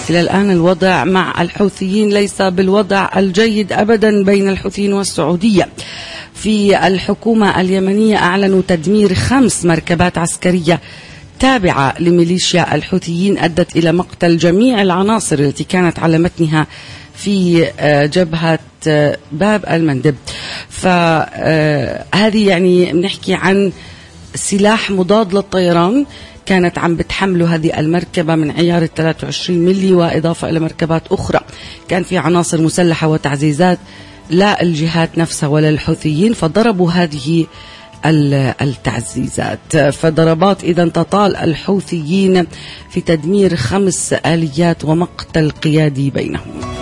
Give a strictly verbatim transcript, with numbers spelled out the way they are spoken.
إلى الآن الوضع مع الحوثيين ليس بالوضع الجيد أبدا بين الحوثيين والسعودية. في الحكومة اليمنية أعلنوا تدمير خمس مركبات عسكرية تابعة لميليشيا الحوثيين أدت إلى مقتل جميع العناصر التي كانت على متنها في جبهة باب المندب. فهذه يعني بنحكي عن سلاح مضاد للطيران كانت عم بتحمله هذه المركبة من عيار ثلاثة وعشرين ملي، وإضافة إلى مركبات أخرى. كان في عناصر مسلحة وتعزيزات لا الجهات نفسها ولا الحوثيين، فضربوا هذه التعزيزات. فضربات إذن تطال الحوثيين في تدمير خمس آليات ومقتل قيادي بينهم.